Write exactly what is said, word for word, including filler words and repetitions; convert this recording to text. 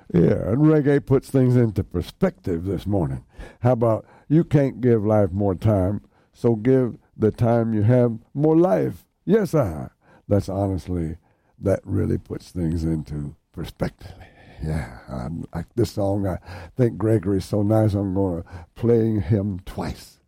Yeah, and reggae puts things into perspective this morning. How about you can't give life more time, so give the time you have more life. Yes, I. That's honestly, that really puts things into perspective. Yeah, I like this song. I think Gregory's so nice, I'm going to play him twice.